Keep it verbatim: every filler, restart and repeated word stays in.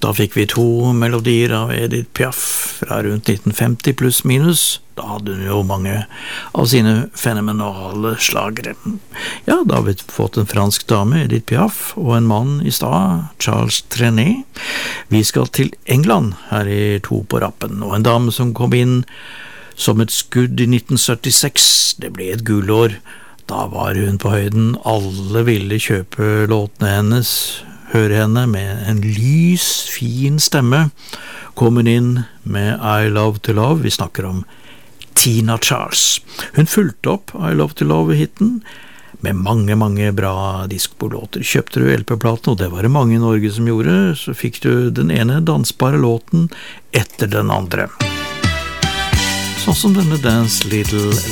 Da fikk vi to melodier av Edith Piaf fra rundt nitten femti pluss minus. Da hadde hun jo mange av sine fenomenale slagere. Ja, da har vi fått en fransk dame, Edith Piaf, og en mann i stad, Charles Trenet. Vi skal til England her i To på rappen, og en dame som kom inn som et skudd i nitten syttiseks. Det ble et gullår. Da var hun på høyden. Alle ville kjøpe låtene hennes, høre henne med en lys, fin stemme. Kom hun inn med I Love to Love. Vi snakker om Tina Charles. Hun fulgte opp I Love to Love-hitten med mange, mange bra diskbolåter. Kjøpte du L P-platen, og det var det mange i Norge som gjorde, så fikk du den ene dansbare låten etter den andre. Sånn som denne Dance Little